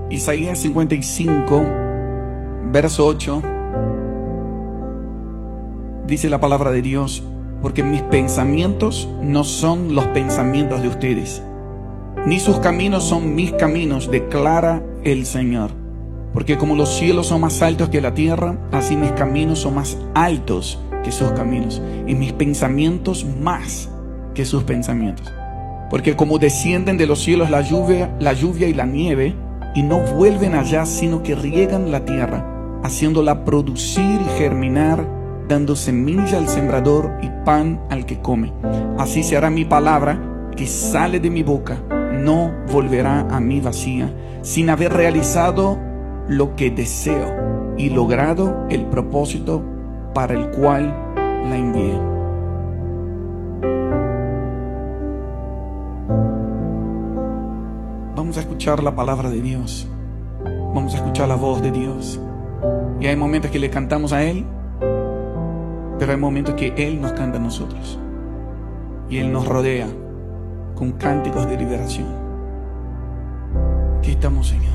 Isaías 55, verso 8, dice la palabra de Dios: porque mis pensamientos no son los pensamientos de ustedes, ni sus caminos son mis caminos, declara el Señor. Porque como los cielos son más altos que la tierra, así mis caminos son más altos que sus caminos, y mis pensamientos más que sus pensamientos. Porque como descienden de los cielos la lluvia y la nieve, y no vuelven allá, sino que riegan la tierra, haciéndola producir y germinar, dando semilla al sembrador y pan al que come, así se hará mi palabra que sale de mi boca. No volverá a mí vacía, sin haber realizado lo que deseo y logrado el propósito para el cual la envié. Vamos a escuchar la palabra de Dios. Vamos a escuchar la voz de Dios. Y hay momentos que le cantamos a Él, pero hay momentos que Él nos canta a nosotros. Y Él nos rodea con cánticos de liberación. Aquí estamos, Señor.